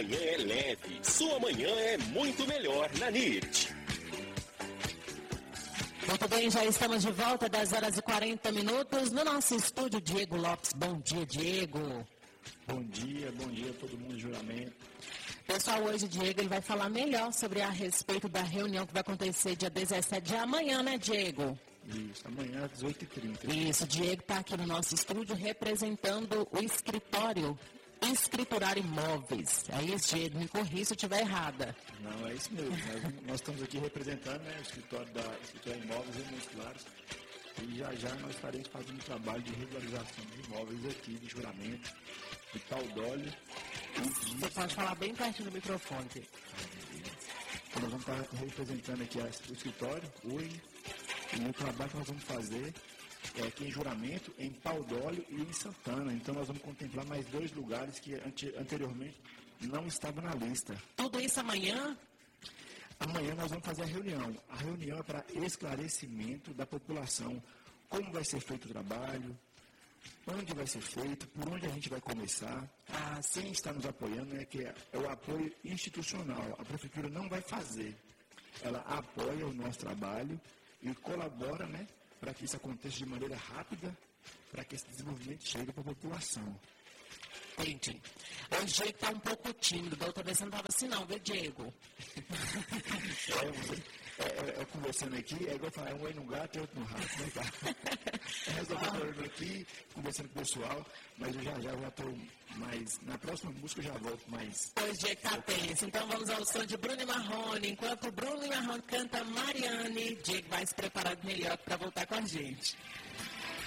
manhã é leve, sua manhã é muito melhor na NIT. Muito bem, já estamos de volta, 10h40 no nosso estúdio. Diego Lopes, bom dia, Diego. Bom dia a todo mundo, juramento. Pessoal, hoje o Diego ele vai falar melhor sobre a respeito da reunião que vai acontecer dia 17 de amanhã, né, Diego? Isso, amanhã às 8h30. Isso, o Diego está aqui no nosso estúdio representando o escritório Escriturar Imóveis. É isso, Diego, me corrija se eu estiver errada. Não, é isso mesmo. Nós estamos aqui representando, né, o escritório da Escriturar Imóveis em Montes Claros. E já nós estaremos fazendo um trabalho de regularização de imóveis aqui, de juramento, de Paudóleo. Você pode falar bem pertinho do microfone. Então, nós vamos estar representando aqui o escritório hoje. E o trabalho que nós vamos fazer é aqui em Juramento, em Paudóleo e em Santana. Então nós vamos contemplar mais 2 lugares que anteriormente não estavam na lista. Tudo isso amanhã? Amanhã nós vamos fazer a reunião. A reunião é para esclarecimento da população. Como vai ser feito o trabalho, onde vai ser feito, por onde a gente vai começar. Quem está nos apoiando que é o apoio institucional. A prefeitura não vai fazer. Ela apoia o nosso trabalho e colabora, né, para que isso aconteça de maneira rápida, para que esse desenvolvimento chegue para a população. Entendi. Hoje o Diego está um pouco tímido, da outra vez você não estava assim não, viu, Diego? Conversando aqui, é igual falar, um oi no gato e outro no rato, né, cara? Resolvendo aqui, conversando com o pessoal, mas eu já estou mais, na próxima música eu já volto mais. Hoje o Diego está tenso, então vamos ao som de Bruno e Marrone. Enquanto Bruno e Marrone canta Mariane, Diego vai se preparar melhor para voltar com a gente.